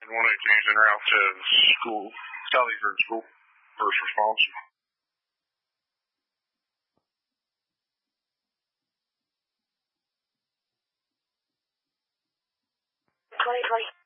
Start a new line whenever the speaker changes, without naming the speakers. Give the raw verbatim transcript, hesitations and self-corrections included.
and one eighteen en route to school, Southeastern School, first response.
twenty twenty.